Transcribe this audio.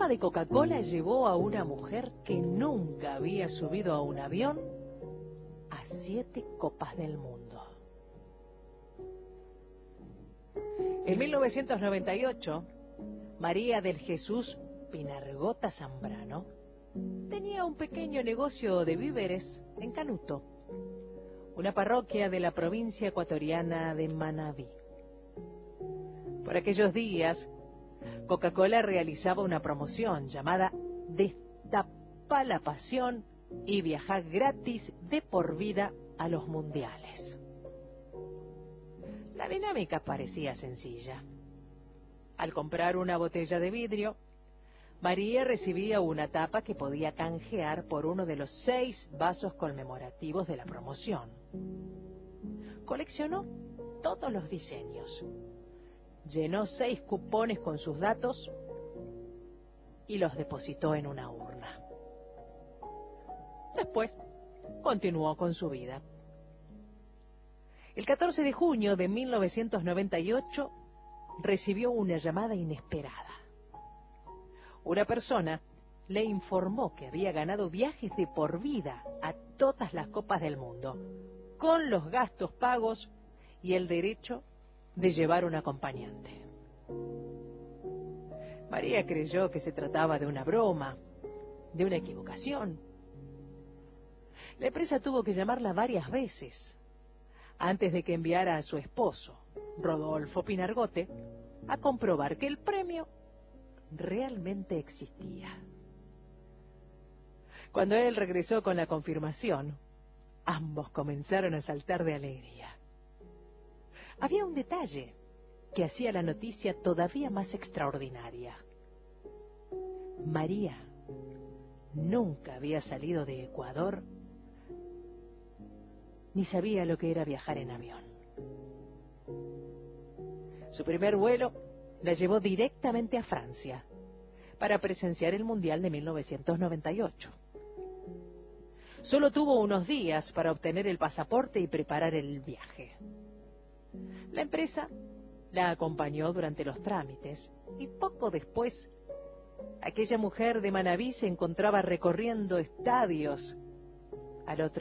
programa de Coca-Cola llevó a una mujer que nunca había subido a un avión a 7 copas del mundo. En 1998, María del Jesús Pinargota Zambrano tenía un pequeño negocio de víveres en Canuto, una parroquia de la provincia ecuatoriana de Manabí. Por aquellos días, Coca-Cola realizaba una promoción llamada Destapa la pasión y viaja gratis de por vida a los mundiales. La dinámica parecía sencilla. Al comprar una botella de vidrio, María recibía una tapa que podía canjear por uno de los 6 vasos conmemorativos de la promoción. Coleccionó todos los diseños, llenó 6 cupones con sus datos y los depositó en una urna. Después, continuó con su vida. El 14 de junio de 1998 recibió una llamada inesperada. Una persona le informó que había ganado viajes de por vida a todas las copas del mundo, con los gastos pagos y el derecho de llevar un acompañante. María creyó que se trataba de una broma, de una equivocación. La empresa tuvo que llamarla varias veces antes de que enviara a su esposo, Rodolfo Pinargote, a comprobar que el premio realmente existía. Cuando él regresó con la confirmación, ambos comenzaron a saltar de alegría. Había un detalle que hacía la noticia todavía más extraordinaria. María nunca había salido de Ecuador ni sabía lo que era viajar en avión. Su primer vuelo la llevó directamente a Francia para presenciar el Mundial de 1998. Solo tuvo unos días para obtener el pasaporte y preparar el viaje. La empresa la acompañó durante los trámites y poco después, aquella mujer de Manabí se encontraba recorriendo estadios al otro